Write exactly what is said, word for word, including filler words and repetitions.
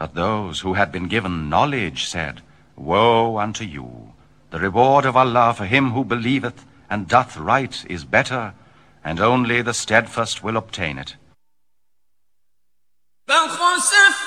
But those who had been given knowledge said, Woe unto you! The reward of Allah for him who believeth and doth right is better, and only the steadfast will obtain it.